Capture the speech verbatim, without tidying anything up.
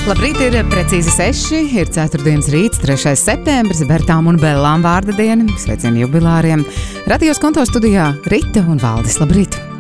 Labrīt, ir precīzi seši, ir ceturtdienas rīts, trešais septembris, Bertām un Bellām vārda diena, sveicien jubilāriem. Radījos konto studijā Rita un Valdis, labrīt!